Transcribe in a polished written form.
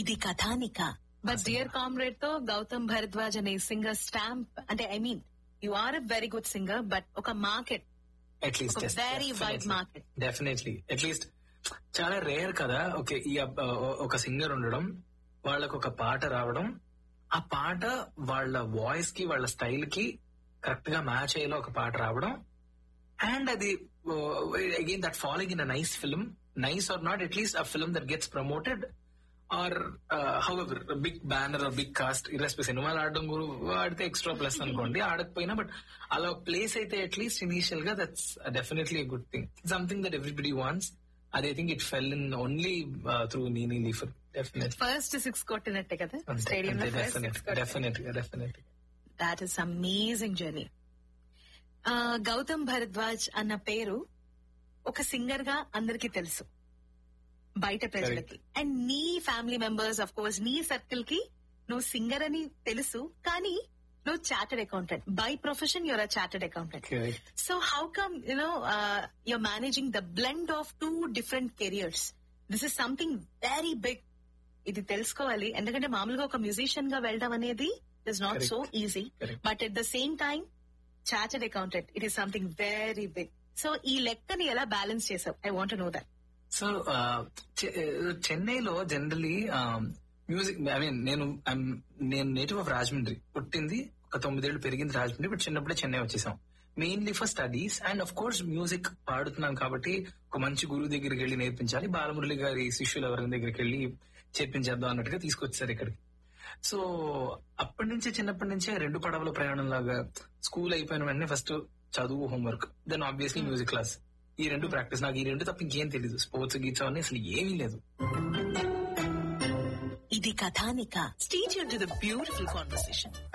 ఇది కథానిక. But dear comrade తో గౌతమ్ భరద్వాజ్ అనే సింగర్ స్టాంప్ అంటే I mean you are a very good singer, but ఒక market, at least very wide market. Definitely at least చాలా rare కదా. Okay, ఈ ఒక సింగర్ ఉండడం, వాళ్ళకు ఒక పాట రావడం, ఆ పాట వాళ్ళ వాయిస్ కి వాళ్ళ స్టైల్ కి కరెక్ట్ గా మ్యాచ్ అయ్యేలా ఒక పాట రావడం, అండ్ అది again that following in a nice film, nice are not, at least a film that gets promoted are however big banner are big cost, irrespective సినిమాలు ఆడడం ఆడితే ఎక్స్ట్రా ప్లస్ అనుకోండి, ఆడకపోయినా బట్ అలా ప్లేస్ అయితే అట్లీస్ట్ ఇనీషియల్ గా that's definitely a good thing, something that everybody wants. I think it fell in only through Nini Leefer. Definitely. First 6 కొట్టినట్టే కదా stadium లో. Definitely. That is amazing journey. Gautam Bharadwaj అన్న పేరు ఒక singer గా అందరికీ తెలుసు బయట ప్రజలకి, అండ్ నీ ఫ్యామిలీ మెంబర్స్ ఆఫ్ కోర్స్ నీ సర్కిల్ కి నువ్వు సింగర్ అని తెలుసు, కానీ నువ్వు chartered accountant by profession. You're a chartered accountant. So how come you're managing the blend of 2 different careers? This is something very big. ఇది తెలుసుకోవాలి, ఎందుకంటే మామూలుగా ఒక మ్యూజిషియన్ గా వెళ్ళడం అనేది is not so easy, but at the same time chartered accountant, it is something very big. So ఈ లెక్కని ఎలా బ్యాలెన్స్ చేసావు? I want to know that. So చెన్నైలో జనరలీ మ్యూజిక్, ఐ మీన్ నేను నేటివ్ ఆఫ్ రాజమండ్రి, పుట్టింది ఒక 9 ఏళ్ళు, పెరిగింది రాజమండ్రి, బట్ చిన్నప్పుడే చెన్నై వచ్చేసాం mainly for studies. And of course music పాడుతున్నాం కాబట్టి ఒక మంచి గురువు దగ్గరికి వెళ్ళి నేర్పించాలి, బాలమురళి గారి శిష్యులు ఎవరి దగ్గరికి వెళ్ళి చేర్పించేద్దాం అన్నట్టుగా తీసుకొచ్చారు ఇక్కడికి. సో అప్పటి నుంచే, చిన్నప్పటి నుంచే 2 పడవల ప్రయాణం లాగా, స్కూల్ అయిపోయిన వెంటనే ఫస్ట్ చదువు, homework, then obviously music class. ఈ 2 ప్రాక్టీస్. నాకు ఈ 2 తప్ప ఇంకేం తెలీదు. స్పోర్ట్స్ గీచ్ అన్నీ అసలు ఏమీ లేదు. ఇది కథానిక. Stay tuned to the beautiful conversation.